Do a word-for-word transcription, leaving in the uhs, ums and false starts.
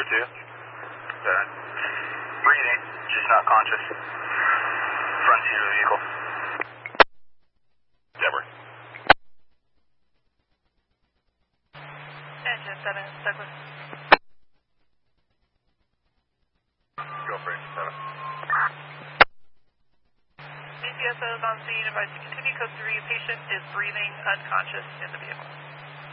two. Uh, breathing, just not conscious. Front seat of the vehicle. Deborah. Engine seven, Douglas. Go for engine seven. D C S O is on scene. Advised to continue code three. Patient is breathing, unconscious in the vehicle.